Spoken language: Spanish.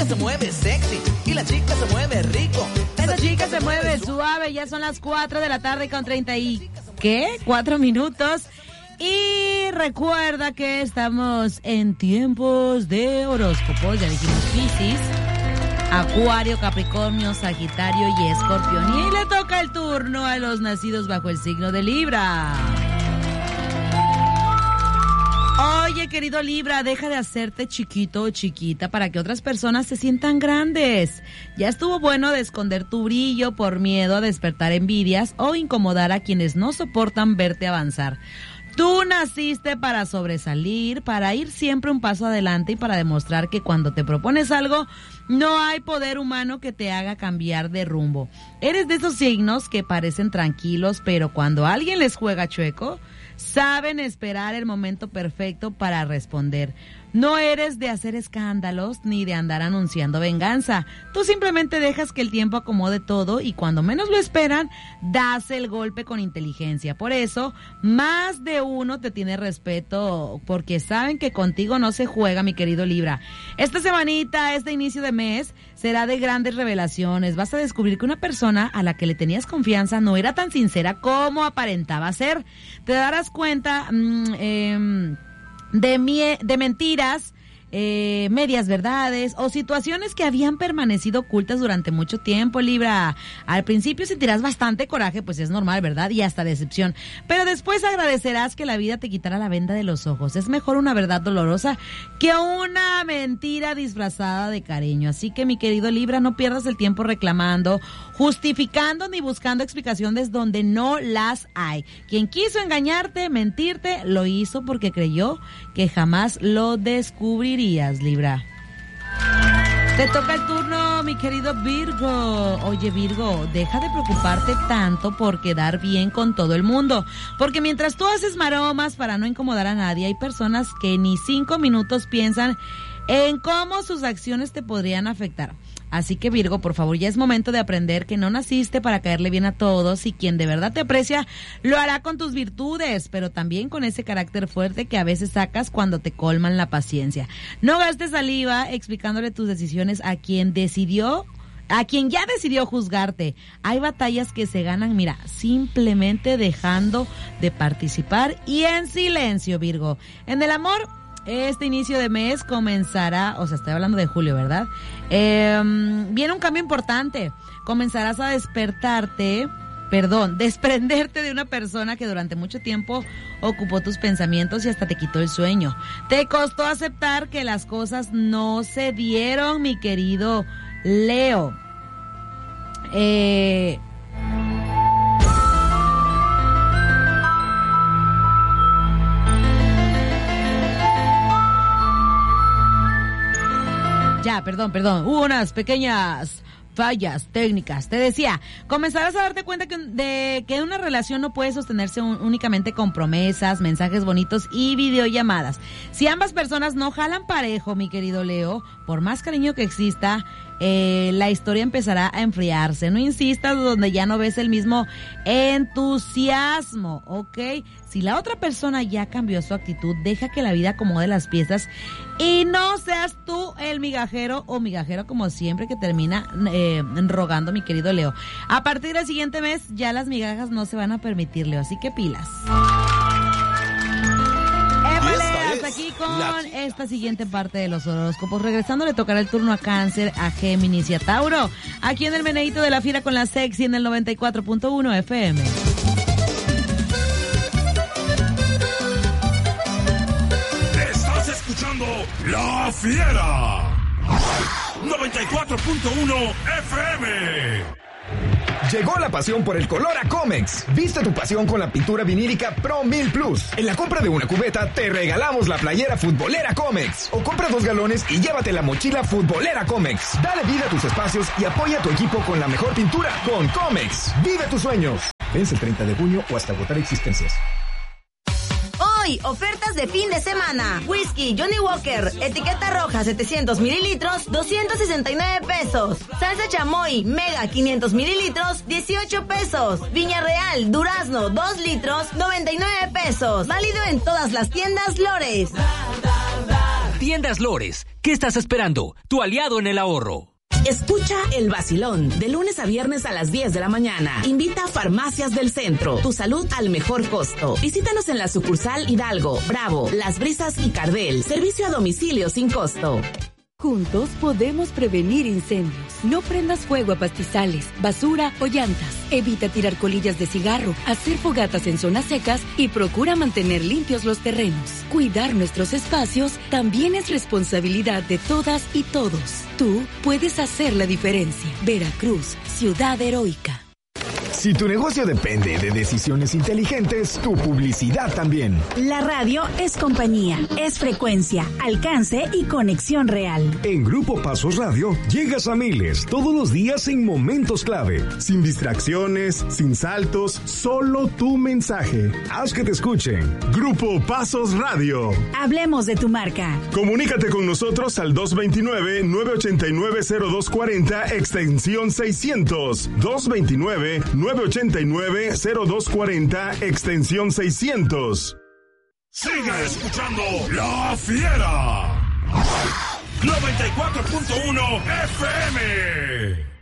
se mueve sexy y la chica se mueve rico. Esa chica se mueve suave. Ya son las 4 de la tarde con 4 minutos. Y recuerda que estamos en tiempos de horóscopos. Ya dijimos Piscis, Acuario, Capricornio, Sagitario y Escorpión. Y le toca el turno a los nacidos bajo el signo de Libra. Oye, querido Libra, deja de hacerte chiquito o chiquita para que otras personas se sientan grandes. Ya estuvo bueno de esconder tu brillo por miedo a despertar envidias o incomodar a quienes no soportan verte avanzar. Tú naciste para sobresalir, para ir siempre un paso adelante y para demostrar que cuando te propones algo, no hay poder humano que te haga cambiar de rumbo. Eres de esos signos que parecen tranquilos, pero cuando alguien les juega chueco, saben esperar el momento perfecto para responder. No eres de hacer escándalos ni de andar anunciando venganza. Tú simplemente dejas que el tiempo acomode todo y cuando menos lo esperan, das el golpe con inteligencia. Por eso, más de uno te tiene respeto porque saben que contigo no se juega, mi querido Libra. Esta semanita, este inicio de mes, será de grandes revelaciones. Vas a descubrir que una persona a la que le tenías confianza no era tan sincera como aparentaba ser. Te darás cuenta de mentiras, medias verdades o situaciones que habían permanecido ocultas durante mucho tiempo, Libra. Al principio sentirás bastante coraje, pues es normal, ¿verdad? Y hasta decepción. Pero después agradecerás que la vida te quitara la venda de los ojos. Es mejor una verdad dolorosa que una mentira disfrazada de cariño. Así que, mi querido Libra, no pierdas el tiempo reclamando, justificando ni buscando explicaciones donde no las hay. Quien quiso engañarte, mentirte, lo hizo porque creyó que jamás lo descubriría. Libra. Te toca el turno, mi querido Virgo. Oye, Virgo, deja de preocuparte tanto por quedar bien con todo el mundo, porque mientras tú haces maromas para no incomodar a nadie, hay personas que ni 5 minutos piensan en cómo sus acciones te podrían afectar. Así que, Virgo, por favor, ya es momento de aprender que no naciste para caerle bien a todos y quien de verdad te aprecia lo hará con tus virtudes, pero también con ese carácter fuerte que a veces sacas cuando te colman la paciencia. No gastes saliva explicándole tus decisiones a quien ya decidió juzgarte. Hay batallas que se ganan, mira, simplemente dejando de participar y en silencio, Virgo. En el amor, este inicio de mes comenzará, o sea, estoy hablando de julio, ¿verdad? Viene un cambio importante. Comenzarás a desprenderte de una persona que durante mucho tiempo ocupó tus pensamientos y hasta te quitó el sueño. Te costó aceptar que las cosas no se dieron, mi querido Leo. Perdón, hubo unas pequeñas fallas técnicas. Te decía, comenzarás a darte cuenta de que una relación no puede sostenerse únicamente con promesas, mensajes bonitos y videollamadas. Si ambas personas no jalan parejo, mi querido Leo, por más cariño que exista, la historia empezará a enfriarse. No insistas donde ya no ves el mismo entusiasmo, ¿ok? Si la otra persona ya cambió su actitud, deja que la vida acomode las piezas y no seas tú el migajero o migajero como siempre que termina rogando, mi querido Leo. A partir del siguiente mes ya las migajas no se van a permitir, Leo, así que pilas. Hasta aquí con esta siguiente parte de los horóscopos. Regresando, le tocará el turno a Cáncer, a Géminis y a Tauro. Aquí en el Meneíto de la Fiera con la Sexy en el 94.1 FM. Estás escuchando La Fiera 94.1 FM. Llegó la pasión por el color a Comex. Viste tu pasión con la pintura vinílica Pro 1000 Plus. En la compra de una cubeta te regalamos la playera futbolera Comex. O compra 2 galones y llévate la mochila futbolera Comex. Dale vida a tus espacios y apoya a tu equipo con la mejor pintura con Comex. Vive tus sueños. Vence el 30 de junio o hasta agotar existencias. Hoy, ofertas de fin de semana. Whisky Johnny Walker, etiqueta roja 700 mililitros, 269 pesos. Salsa chamoy, mega 500 mililitros, 18 pesos. Viña Real, durazno, 2 litros, 99 pesos. Válido en todas las tiendas Lores. Tiendas Lores. ¿Qué estás esperando? Tu aliado en el ahorro. Escucha El Vacilón, de lunes a viernes a las 10 de la mañana. Invita a Farmacias del Centro, tu salud al mejor costo. Visítanos en la sucursal Hidalgo, Bravo, Las Brisas y Cardel. Servicio a domicilio sin costo. Juntos podemos prevenir incendios. No prendas fuego a pastizales, basura o llantas. Evita tirar colillas de cigarro, hacer fogatas en zonas secas y procura mantener limpios los terrenos. Cuidar nuestros espacios también es responsabilidad de todas y todos. Tú puedes hacer la diferencia. Veracruz, ciudad heroica. Si tu negocio depende de decisiones inteligentes, tu publicidad también. La radio es compañía, es frecuencia, alcance y conexión real. En Grupo Pasos Radio llegas a miles todos los días en momentos clave. Sin distracciones, sin saltos, solo tu mensaje. Haz que te escuchen. Grupo Pasos Radio. Hablemos de tu marca. Comunícate con nosotros al 229-989-0240, extensión 600. 229-989-0240, extensión 600. Sigue escuchando La Fiera. 94.1 FM.